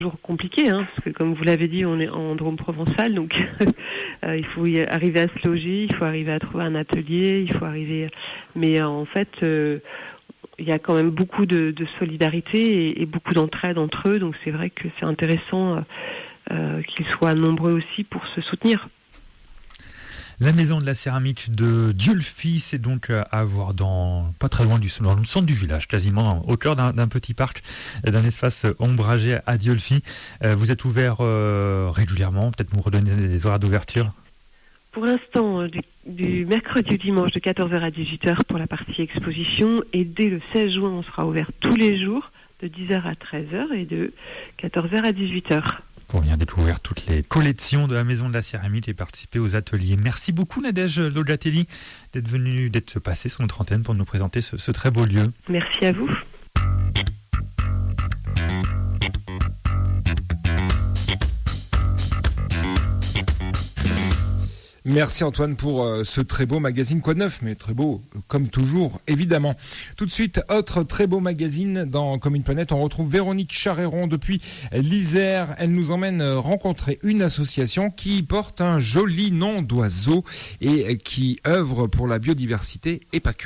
Toujours compliqué, parce que comme vous l'avez dit, on est en Drôme provençal, donc il faut arriver à se loger, il faut arriver à trouver un atelier, il faut arriver. Mais en fait, il y a quand même beaucoup de solidarité et beaucoup d'entraide entre eux, donc c'est vrai que c'est intéressant qu'ils soient nombreux aussi pour se soutenir. La maison de la céramique de Dieulefit, c'est donc à voir pas très loin dans le centre du village, quasiment au cœur d'un petit parc, d'un espace ombragé à Dieulefit. Vous êtes ouvert régulièrement, peut-être nous redonner les horaires d'ouverture? Pour l'instant, du mercredi au dimanche de 14h à 18h pour la partie exposition, et dès le 16 juin, on sera ouvert tous les jours de 10h à 13h et de 14h à 18h. Pour venir découvrir toutes les collections de la Maison de la Céramique et participer aux ateliers. Merci beaucoup Nadège Logatelli d'être passée sur notre antenne pour nous présenter ce très beau lieu. Merci à vous. Merci Antoine pour ce très beau magazine. Quoi de neuf, mais très beau comme toujours, évidemment. Tout de suite, autre très beau magazine dans Comme une planète. On retrouve Véronique Charéron depuis l'Isère. Elle nous emmène rencontrer une association qui porte un joli nom d'oiseau et qui œuvre pour la biodiversité et pas que.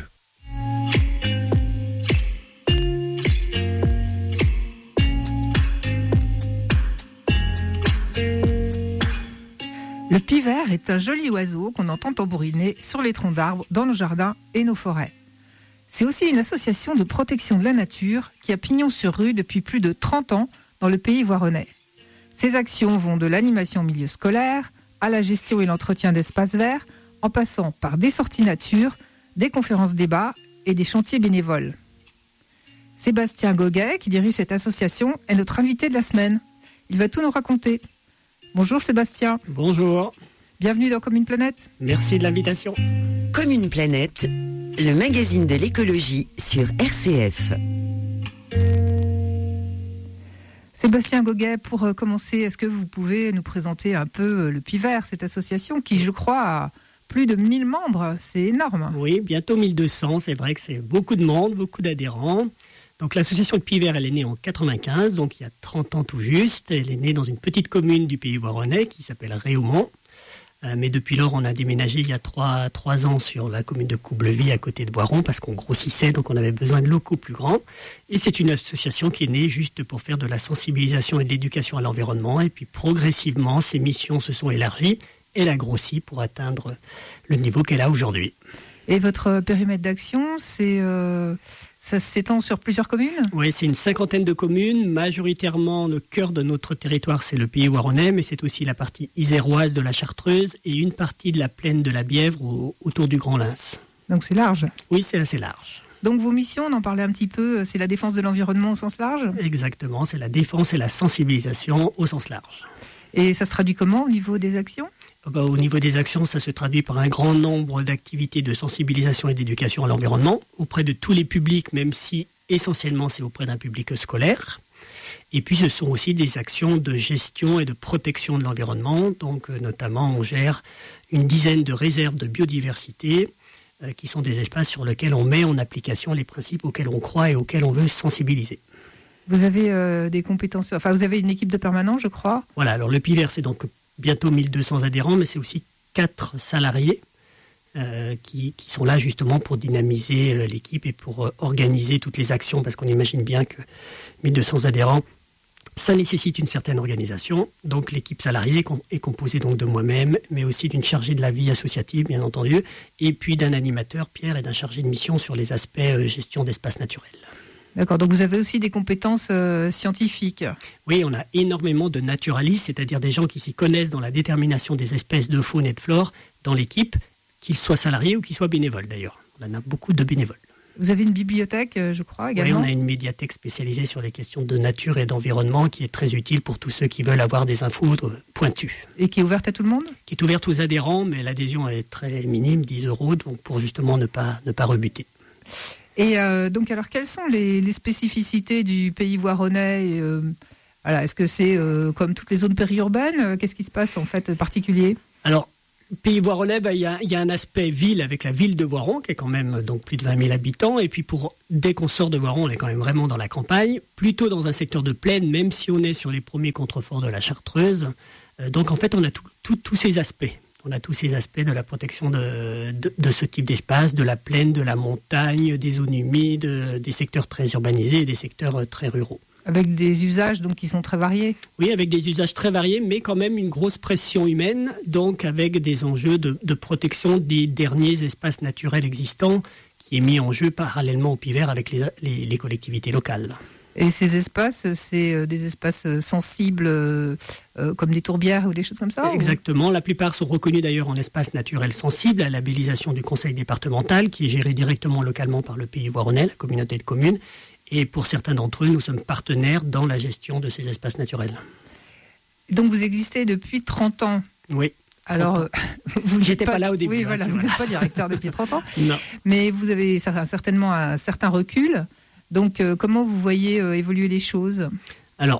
Le pivert est un joli oiseau qu'on entend tambouriner sur les troncs d'arbres, dans nos jardins et nos forêts. C'est aussi une association de protection de la nature qui a pignon sur rue depuis plus de 30 ans dans le pays voironnais. Ses actions vont de l'animation en milieu scolaire à la gestion et l'entretien d'espaces verts, en passant par des sorties nature, des conférences débats et des chantiers bénévoles. Sébastien Goguet, qui dirige cette association, est notre invité de la semaine. Il va tout nous raconter. Bonjour Sébastien. Bonjour. Bienvenue dans Comme une planète. Merci de l'invitation. Comme une planète, le magazine de l'écologie sur RCF. Sébastien Goguet, pour commencer, est-ce que vous pouvez nous présenter un peu le pivert, cette association qui, je crois, a plus de 1000 membres, c'est énorme. Oui, bientôt 1200, c'est vrai que c'est beaucoup de monde, beaucoup d'adhérents. Donc l'association de Pivert, elle est née en 95, donc il y a 30 ans tout juste. Elle est née dans une petite commune du pays voironnais qui s'appelle Réaumont. Mais depuis lors, on a déménagé il y a 3 ans sur la commune de Coublevis à côté de Boiron parce qu'on grossissait, donc on avait besoin de locaux plus grands. Et c'est une association qui est née juste pour faire de la sensibilisation et de l'éducation à l'environnement. Et puis progressivement, ses missions se sont élargies. Elle a grossi pour atteindre le niveau qu'elle a aujourd'hui. Et votre périmètre d'action, ça s'étend sur plusieurs communes ? Oui, c'est une 50aine de communes. Majoritairement, le cœur de notre territoire, c'est le pays voironnais, mais c'est aussi la partie iséroise de la Chartreuse et une partie de la plaine de la Bièvre autour du Grand Lens. Donc c'est large ? Oui, c'est assez large. Donc vos missions, on en parlait un petit peu, c'est la défense de l'environnement au sens large ? Exactement, c'est la défense et la sensibilisation au sens large. Et ça se traduit comment au niveau des actions ? Au niveau des actions, ça se traduit par un grand nombre d'activités de sensibilisation et d'éducation à l'environnement auprès de tous les publics, même si essentiellement c'est auprès d'un public scolaire. Et puis ce sont aussi des actions de gestion et de protection de l'environnement. Donc notamment on gère une dizaine de réserves de biodiversité qui sont des espaces sur lesquels on met en application les principes auxquels on croit et auxquels on veut sensibiliser. Vous avez des compétences, enfin vous avez une équipe de permanents, je crois. Voilà, alors le pivert c'est donc bientôt 1200 adhérents, mais c'est aussi 4 salariés qui sont là justement pour dynamiser l'équipe et pour organiser toutes les actions, parce qu'on imagine bien que 1200 adhérents, ça nécessite une certaine organisation. Donc l'équipe salariée est composée donc de moi-même, mais aussi d'une chargée de la vie associative, bien entendu, et puis d'un animateur, Pierre, et d'un chargé de mission sur les aspects gestion d'espaces naturels. D'accord, donc vous avez aussi des compétences scientifiques. Oui, on a énormément de naturalistes, c'est-à-dire des gens qui s'y connaissent dans la détermination des espèces de faune et de flore dans l'équipe, qu'ils soient salariés ou qu'ils soient bénévoles d'ailleurs. On en a beaucoup de bénévoles. Vous avez une bibliothèque, je crois, également ? Oui, on a une médiathèque spécialisée sur les questions de nature et d'environnement qui est très utile pour tous ceux qui veulent avoir des infos pointues. Et qui est ouverte à tout le monde ? Qui est ouverte aux adhérents, mais l'adhésion est très minime, 10 €, donc pour justement ne pas rebuter. Et donc, alors, quelles sont les spécificités du pays voironnais Est-ce que c'est comme toutes les zones périurbaines ? Qu'est-ce qui se passe en fait particulier ? Alors, Pays voironnais, il y a un aspect ville avec la ville de Voiron, qui est quand même donc plus de 20 000 habitants. Et puis dès qu'on sort de Voiron, on est quand même vraiment dans la campagne, plutôt dans un secteur de plaine, même si on est sur les premiers contreforts de la Chartreuse. Donc en fait, on a tous ces aspects. On a tous ces aspects de la protection de ce type d'espace, de la plaine, de la montagne, des zones humides, des secteurs très urbanisés et des secteurs très ruraux. Avec des usages donc, qui sont très variés. Oui, avec des usages très variés, mais quand même une grosse pression humaine, donc avec des enjeux de protection des derniers espaces naturels existants, qui est mis en jeu parallèlement au PIVER avec les collectivités locales. Et ces espaces, c'est des espaces sensibles comme des tourbières ou des choses comme ça? Exactement. La plupart sont reconnus d'ailleurs en espaces naturels sensibles, à labellisation du conseil départemental, qui est géré directement localement par le Pays voironnais, la communauté de communes. Et pour certains d'entre eux, nous sommes partenaires dans la gestion de ces espaces naturels. Donc vous existez depuis 30 ans? Oui. Alors, vous n'étiez pas là au début. Oui, voilà, vous n'êtes pas directeur depuis 30 ans. Non. Mais vous avez certainement un certain recul. Donc, comment vous voyez évoluer les choses? Alors,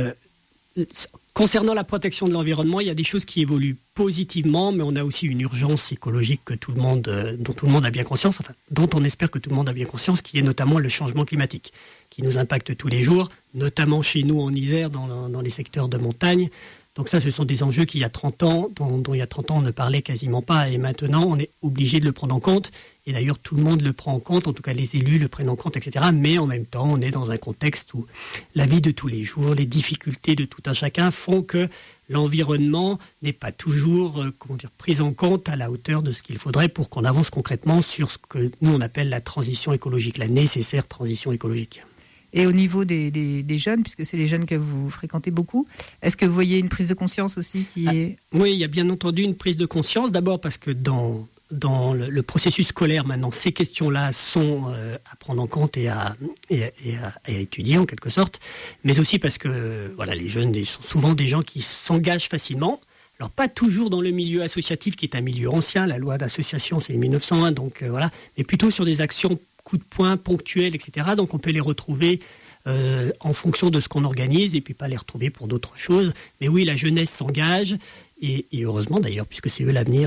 concernant la protection de l'environnement, il y a des choses qui évoluent positivement, mais on a aussi une urgence écologique dont tout le monde a bien conscience, enfin, dont on espère que tout le monde a bien conscience, qui est notamment le changement climatique, qui nous impacte tous les jours, notamment chez nous en Isère, dans les secteurs de montagne. Donc ça, ce sont des enjeux qui, il y a 30 ans, dont il y a 30 ans, on ne parlait quasiment pas, et maintenant, on est obligé de le prendre en compte. Et d'ailleurs, tout le monde le prend en compte, en tout cas les élus le prennent en compte, etc. Mais en même temps, on est dans un contexte où la vie de tous les jours, les difficultés de tout un chacun font que l'environnement n'est pas toujours pris en compte à la hauteur de ce qu'il faudrait pour qu'on avance concrètement sur ce que nous, on appelle la transition écologique, la nécessaire transition écologique. Et au niveau des jeunes, puisque c'est les jeunes que vous fréquentez beaucoup, est-ce que vous voyez une prise de conscience aussi qui est... Oui, il y a bien entendu une prise de conscience. D'abord parce que dans le processus scolaire maintenant, ces questions-là sont à prendre en compte et à étudier en quelque sorte, mais aussi parce que les jeunes sont souvent des gens qui s'engagent facilement. Alors pas toujours dans le milieu associatif qui est un milieu ancien, la loi d'association c'est 1901, donc mais plutôt sur des actions coup de poing ponctuelles, etc. Donc on peut les retrouver en fonction de ce qu'on organise et puis pas les retrouver pour d'autres choses. Mais oui, la jeunesse s'engage et heureusement d'ailleurs, puisque c'est eux l'avenir.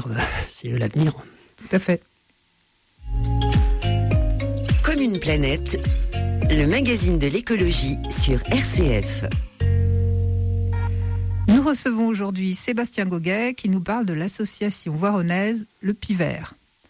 Tout à fait. Comme une planète, le magazine de l'écologie sur RCF. Nous recevons aujourd'hui Sébastien Goguet qui nous parle de l'association voironnaise Le PIVER.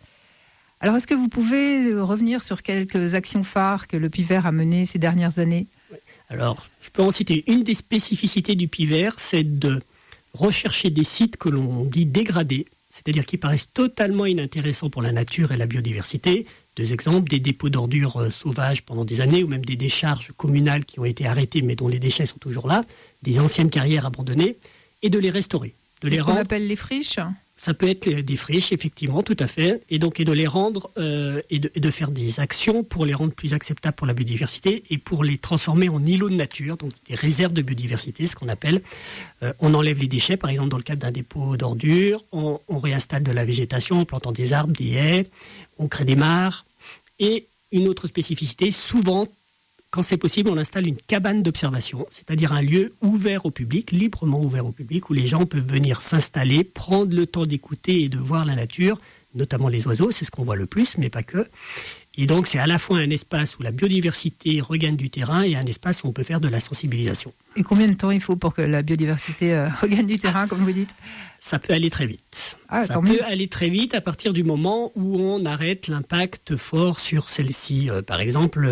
Alors, est-ce que vous pouvez revenir sur quelques actions phares que le PIVER a menées ces dernières années? Alors, je peux en citer une des spécificités du PIVER, c'est de rechercher des sites que l'on dit dégradés, c'est-à-dire qui paraissent totalement inintéressants pour la nature et la biodiversité. Deux exemples, des dépôts d'ordures sauvages pendant des années, ou même des décharges communales qui ont été arrêtées mais dont les déchets sont toujours là, des anciennes carrières abandonnées, et de les restaurer. C'est ce qu'on appelle les friches? Ça peut être des friches, effectivement, tout à fait, et de les rendre et de faire des actions pour les rendre plus acceptables pour la biodiversité et pour les transformer en îlots de nature, donc des réserves de biodiversité, ce qu'on appelle. On enlève les déchets, par exemple dans le cadre d'un dépôt d'ordures, on réinstalle de la végétation en plantant des arbres, des haies, on crée des mares. Et une autre spécificité, souvent, quand c'est possible, on installe une cabane d'observation, c'est-à-dire un lieu ouvert au public, librement ouvert au public, où les gens peuvent venir s'installer, prendre le temps d'écouter et de voir la nature, notamment les oiseaux, c'est ce qu'on voit le plus, mais pas que. Et donc, c'est à la fois un espace où la biodiversité regagne du terrain et un espace où on peut faire de la sensibilisation. Et combien de temps il faut pour que la biodiversité regagne du terrain, comme vous dites? Ça peut aller très vite. Ça peut aller très vite à partir du moment où on arrête l'impact fort sur celle-ci. Par exemple...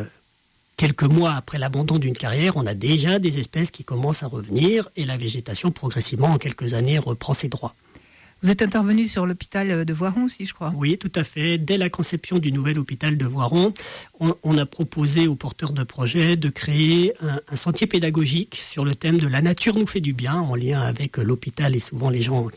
quelques mois après l'abandon d'une carrière, on a déjà des espèces qui commencent à revenir et la végétation, progressivement, en quelques années, reprend ses droits. Vous êtes intervenu sur l'hôpital de Voiron aussi, je crois. Oui, tout à fait. Dès la conception du nouvel hôpital de Voiron, on a proposé aux porteurs de projets de créer un sentier pédagogique sur le thème de la nature nous fait du bien, en lien avec l'hôpital et souvent les gens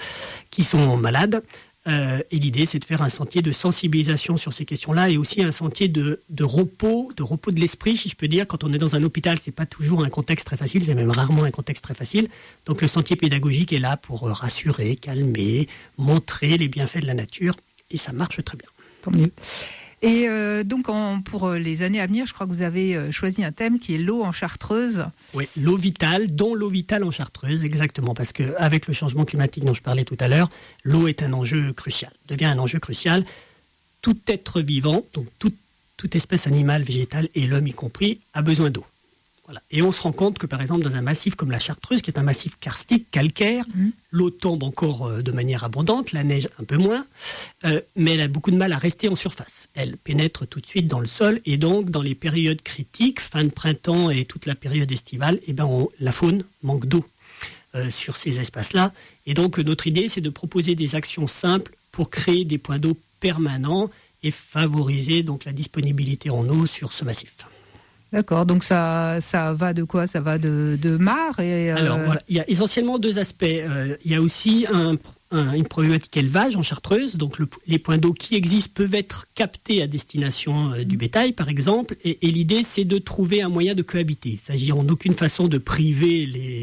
qui sont malades. Et l'idée, c'est de faire un sentier de sensibilisation sur ces questions-là et aussi un sentier de repos de l'esprit, si je peux dire. Quand on est dans un hôpital, c'est pas toujours un contexte très facile, c'est même rarement un contexte très facile. Donc le sentier pédagogique est là pour rassurer, calmer, montrer les bienfaits de la nature et ça marche très bien. Tant mieux. Et donc, pour les années à venir, je crois que vous avez choisi un thème qui est l'eau en Chartreuse. Oui, l'eau vitale, dont l'eau vitale en Chartreuse, exactement. Parce qu'avec le changement climatique dont je parlais tout à l'heure, l'eau est un enjeu crucial, devient un enjeu crucial. Tout être vivant, donc toute espèce animale, végétale, et l'homme y compris, a besoin d'eau. Voilà. Et on se rend compte que, par exemple, dans un massif comme la Chartreuse, qui est un massif karstique, calcaire, l'eau tombe encore de manière abondante, la neige un peu moins, mais elle a beaucoup de mal à rester en surface. Elle pénètre tout de suite dans le sol, et donc, dans les périodes critiques, fin de printemps et toute la période estivale, la faune manque d'eau sur ces espaces-là. Et donc, notre idée, c'est de proposer des actions simples pour créer des points d'eau permanents et favoriser donc la disponibilité en eau sur ce massif. D'accord, donc ça va de quoi? Ça va de mares et Alors voilà, il y a essentiellement deux aspects. Il y a aussi une problématique élevage en Chartreuse. Donc les points d'eau qui existent peuvent être captés à destination du bétail, par exemple. Et l'idée, c'est de trouver un moyen de cohabiter. Il ne s'agit en aucune façon de priver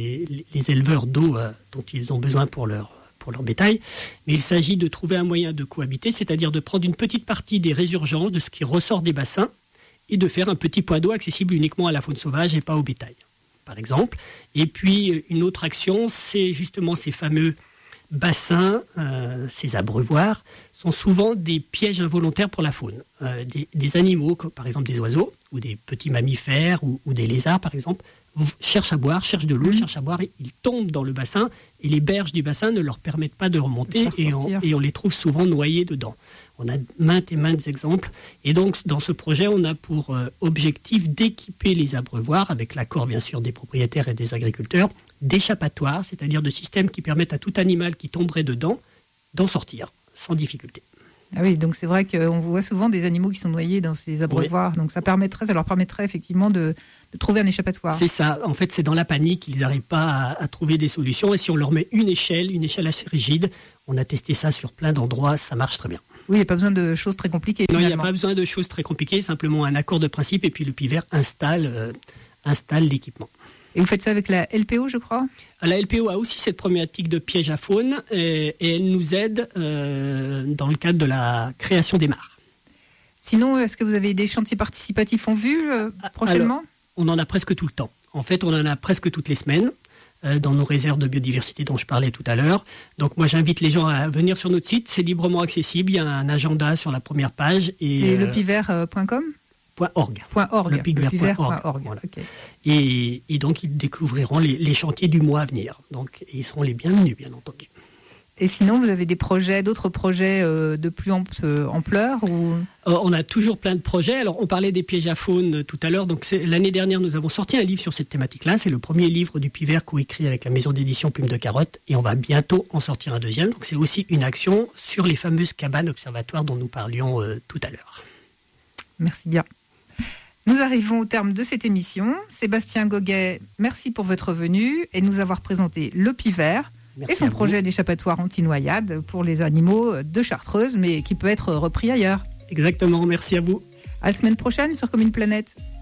les éleveurs d'eau dont ils ont besoin pour leur bétail. Mais il s'agit de trouver un moyen de cohabiter, c'est-à-dire de prendre une petite partie des résurgences de ce qui ressort des bassins et de faire un petit point d'eau accessible uniquement à la faune sauvage et pas au bétail, par exemple. Et puis, une autre action, c'est justement ces fameux bassins, ces abreuvoirs, sont souvent des pièges involontaires pour la faune. Des animaux, comme par exemple des oiseaux, ou des petits mammifères, ou des lézards, par exemple, cherchent à boire, cherchent de l'eau, cherchent à boire, et ils tombent dans le bassin, et les berges du bassin ne leur permettent pas de remonter, et on les trouve souvent noyés dedans. On a maintes et maintes exemples. Et donc, dans ce projet, on a pour objectif d'équiper les abreuvoirs, avec l'accord, bien sûr, des propriétaires et des agriculteurs, d'échappatoires, c'est-à-dire de systèmes qui permettent à tout animal qui tomberait dedans d'en sortir, sans difficulté. Ah oui, donc c'est vrai qu'on voit souvent des animaux qui sont noyés dans ces abreuvoirs. Oui. Donc ça leur permettrait effectivement de trouver un échappatoire. C'est ça. En fait, c'est dans la panique, ils n'arrivent pas à trouver des solutions. Et si on leur met une échelle assez rigide, on a testé ça sur plein d'endroits, ça marche très bien. Oui, il n'y a pas besoin de choses très compliquées. Non, il n'y a pas besoin de choses très compliquées, simplement un accord de principe et puis le PIVER installe l'équipement. Et vous faites ça avec la LPO, je crois ? La LPO a aussi cette problématique de piège à faune et elle nous aide dans le cadre de la création des mares. Sinon, est-ce que vous avez des chantiers participatifs en vue prochainement ? Alors, on en a presque tout le temps. En fait, on en a presque toutes les semaines dans nos réserves de biodiversité dont je parlais tout à l'heure. Donc moi, j'invite les gens à venir sur notre site. C'est librement accessible. Il y a un agenda sur la première page. C'est lepiver.com ? .org. Lepiver.org. Voilà. Okay. Et donc, ils découvriront les chantiers du mois à venir. Donc, ils seront les bienvenus, bien entendu. Et sinon, vous avez d'autres projets de plus ampleur ou... On a toujours plein de projets. Alors, on parlait des pièges à faune tout à l'heure. Donc, l'année dernière, nous avons sorti un livre sur cette thématique-là. C'est le premier livre du PIVER co-écrit avec la maison d'édition Plume de Carotte. Et on va bientôt en sortir un deuxième. Donc, c'est aussi une action sur les fameuses cabanes observatoires dont nous parlions tout à l'heure. Merci bien. Nous arrivons au terme de cette émission. Sébastien Goguet, merci pour votre venue et nous avoir présenté le PIVER et son projet d'échappatoire anti-noyade pour les animaux de Chartreuse, mais qui peut être repris ailleurs. Exactement, merci à vous. À la semaine prochaine sur Comme une planète.